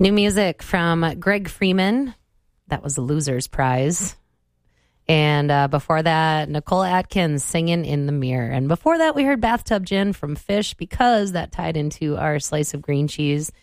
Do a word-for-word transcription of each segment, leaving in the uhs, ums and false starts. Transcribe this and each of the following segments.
New music from Greg Freeman. That was the Loser's Prize. And uh, before that, Nicole Atkins singing In the Mirror. And before that, we heard Bathtub Gin from Fish, because that tied into our slice of green cheese,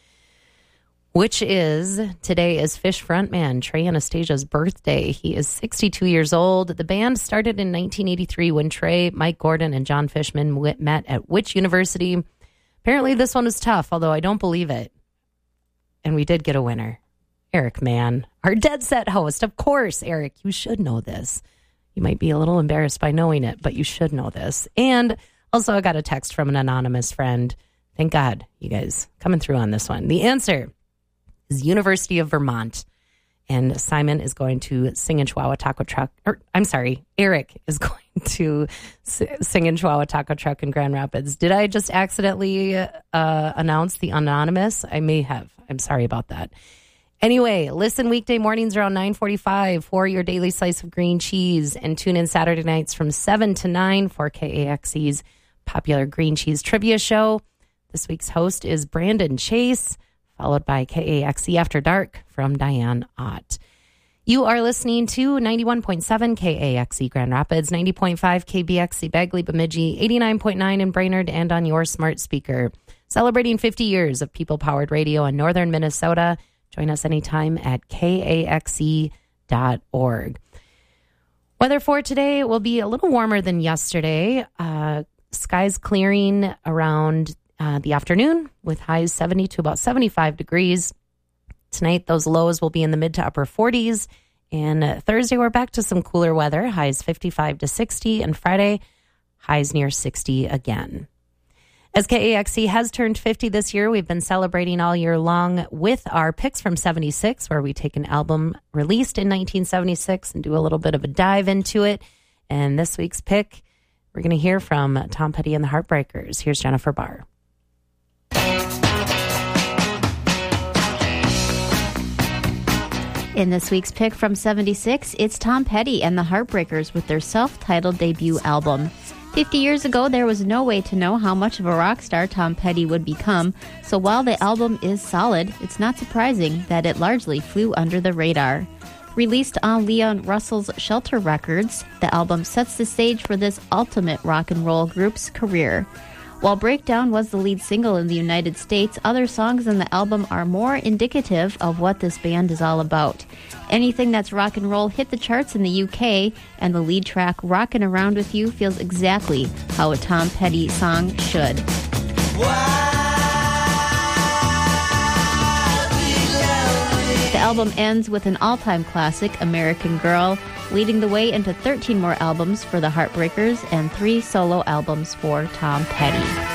which is, today is Fish frontman Trey Anastasia's birthday. He is sixty-two years old. The band started in nineteen eighty-three when Trey, Mike Gordon, and John Fishman met at Witch University. Apparently this one was tough, although I don't believe it. And we did get a winner. Eric Mann, our Dead Set host. Of course, Eric, you should know this. You might be a little embarrassed by knowing it, but you should know this. And also I got a text from an anonymous friend. Thank God, you guys coming through on this one. The answer is University of Vermont. And Simon is going to sing in Chihuahua Taco Truck. Or, I'm sorry, Eric is going to sing in Chihuahua Taco Truck in Grand Rapids. Did I just accidentally uh, announce the anonymous? I may have. I'm sorry about that. Anyway, listen weekday mornings around nine forty-five for your daily slice of green cheese, and tune in Saturday nights from seven to nine for K A X E's popular green cheese trivia show. This week's host is Brandon Chase, followed by K A X E After Dark from Diane Ott. You are listening to ninety-one point seven K A X E Grand Rapids, ninety point five K B X C Bagley Bemidji, eighty-nine point nine in Brainerd, and on your smart speaker. Celebrating fifty years of people-powered radio in northern Minnesota. Join us anytime at K A X E dot org. Weather for today will be a little warmer than yesterday. Uh, skies clearing around uh, the afternoon with highs seventy to about seventy-five degrees. Tonight, those lows will be in the mid to upper forties. And uh, Thursday, we're back to some cooler weather, highs fifty-five to sixty. And Friday, highs near sixty again. As K A X E has turned fifty this year, we've been celebrating all year long with our picks from seventy-six, where we take an album released in nineteen seventy-six and do a little bit of a dive into it. And this week's pick, we're going to hear from Tom Petty and the Heartbreakers. Here's Jennifer Barr. In this week's pick from seventy-six, it's Tom Petty and the Heartbreakers with their self-titled debut album. Fifty years ago, there was no way to know how much of a rock star Tom Petty would become, so while the album is solid, it's not surprising that it largely flew under the radar. Released on Leon Russell's Shelter Records, the album sets the stage for this ultimate rock and roll group's career. While Breakdown was the lead single in the United States, other songs in the album are more indicative of what this band is all about. Anything that's rock and roll hit the charts in the U K, and the lead track, Rockin' Around With You, feels exactly how a Tom Petty song should. The album ends with an all-time classic, American Girl, leading the way into thirteen more albums for the Heartbreakers and three solo albums for Tom Petty.